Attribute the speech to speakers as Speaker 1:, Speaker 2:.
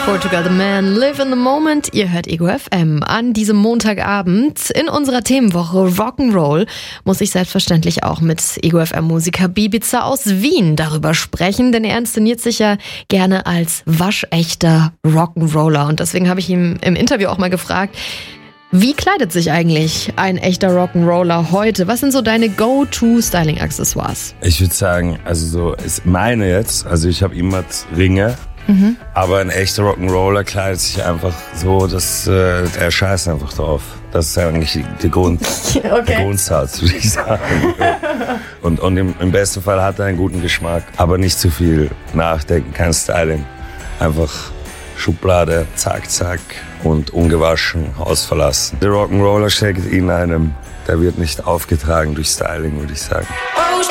Speaker 1: Portugal the Man, Live in the Moment. Ihr hört Ego FM an diesem Montagabend. In unserer Themenwoche Rock'n'Roll muss ich selbstverständlich auch mit Ego FM-Musiker Bibiza aus Wien darüber sprechen, denn er inszeniert sich ja gerne als waschechter Rock'n'Roller. Und deswegen habe ich ihn im Interview auch mal gefragt, wie kleidet sich eigentlich ein echter Rock'n'Roller heute? Was sind so deine Go-To-Styling-Accessoires?
Speaker 2: Ich würde sagen, also so ist meine jetzt, also ich habe immer Ringe, aber ein echter Rock'n'Roller kleidet sich einfach so, dass der scheißt einfach drauf. Das ist eigentlich der Grundsatz, würde ich sagen. Und im besten Fall hat er einen guten Geschmack, aber nicht zu viel nachdenken, kein Styling. Einfach Schublade, zack, zack und ungewaschen Haus verlassen. Der Rock'n'Roller steckt in einem, der wird nicht aufgetragen durch Styling, würde ich sagen.